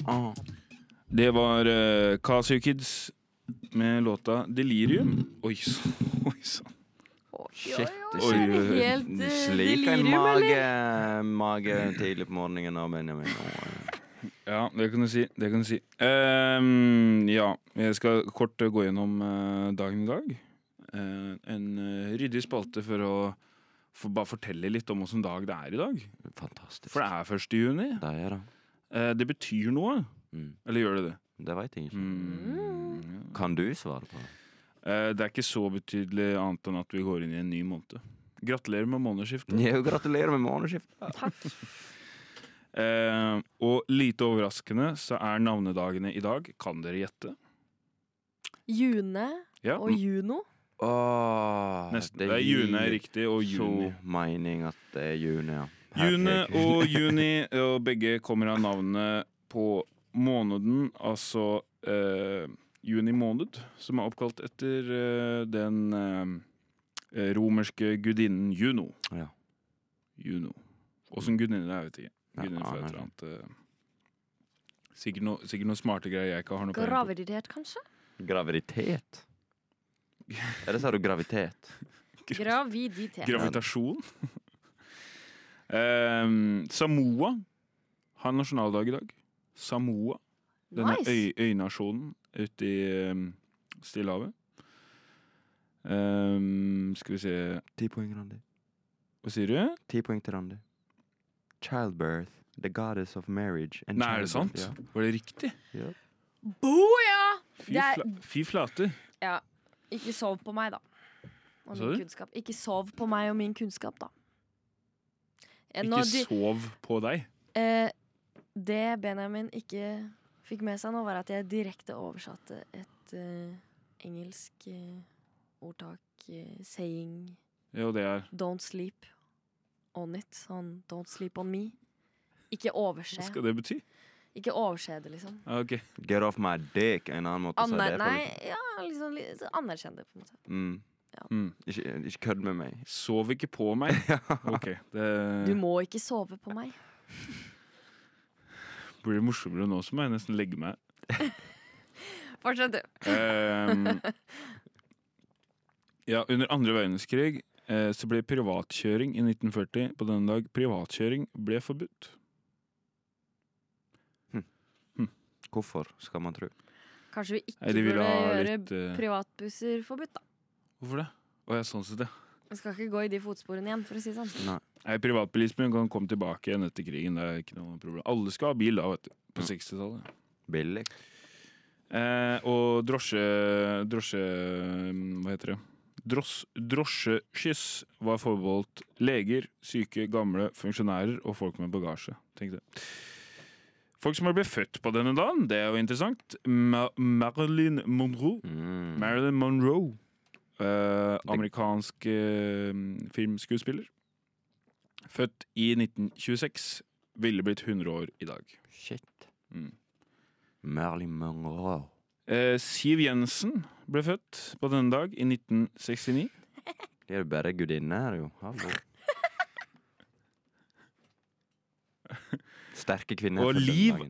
Det var Casio Kids med låta Delirium. Oi sann. Shit, Oi, Helt slik en delirium, mage tidlig på morgenen av Benjamin. Ja, det kan du si. Ja, jeg skal kort gå gjennom dagen i dag. En ryddig spalte for å bare fortelle litt om hvilken dag det er i dag. Fantastisk. For det er 1. juni. Det er det. Det betyr noe. Eller gjør det det? Det vet jeg ikke. Kan du svare på det? Det er ikke så betydelig annet enn at vi går inn i en ny måned. Gratulerer med månedsskiftet. Ja, gratulerer med månedsskiftet. Takk. Og lite overraskende så er navnedagene i dag. Kan dere gjette? June Ja. og Juno. Nesten. Det er June er riktig, og juni. Så mening at det er juni, ja. June og juni, og begge kommer av navnet på måneden, altså juni måned, som er oppkalt etter den romerske gudinnen Juno. Ja. Juno. Åssen gudinne det er, vet jeg ikke. Gudinne for et nei. eller annet. Sikkert noe smarte greier jeg ikke har noe på. Graviditet, kanskje? Graviditet? Eller sa du gravitet? Graviditet. Gravitasjon. Samoa har nasjonaldag i dag. Samoa. Denne Nice. øynasjonen ute i Stillehavet. Skal vi se 10 poeng, Randi. Hva sier du? 10 poeng til Randi. Childbirth, the goddess of marriage and Nei, er det sant? childbirth, Var det riktig? Ja. Boja! Fy flate. Ja, ikke sov på meg da. Og Hva sa min du? kunnskap. Ikke sov på meg og min kunnskap da. Ikke sov på deg. Det Benjamin ikke fikk med seg nå, var at jeg direkte oversatte et engelsk ordtak, saying Jo, det er don't sleep on it. Sånn, don't sleep on me. Ikke overse. Hva skal det bety? Ikke overse det, liksom. Ok. Get off my dick, en annen måte å si det på. Nei, ja, liksom anerkjenn det, på en måte. Ikke kødd med meg. Sov ikke på meg. Ok, det Du må ikke sove på meg. blir morsommere nå, så må jeg nesten legge meg. Fortsett, du. Ja, under andre verdenskrig så ble privatkjøring i 1940 på denne dag. Privatkjøring ble forbudt. Hvorfor, skal man tro? Kanskje vi ikke Nei, de ville burde ha gjøre litt, privatbusser forbudt, da. Hvorfor det? Å, ja, sånn sett, ja. Vi skal ikke gå i de fotsporene igjen, for å si det sånn. Nei. Nei, privatbilismen kan komme tilbake igjen etter krigen. Det er ikke noe problem. Alle skal ha bil da, vet du. På 60-tallet. Billig. Og hva heter det? Drosjeskyss var forbeholdt leger, syke, gamle, funksjonærer og folk med bagasje. Tenk det. Folk som ble født på denne dagen, det er jo interessant. Marilyn Monroe. Marilyn Monroe. Amerikansk filmskuespiller. Født i 1926. Ville blitt 100 år i dag. Shit. Marilyn Monroe. Siv Jensen ble født på denne dag i 1969. Det er jo bare gudinne her, jo. Hallo. Sterke kvinner. Og for den Liv dagen.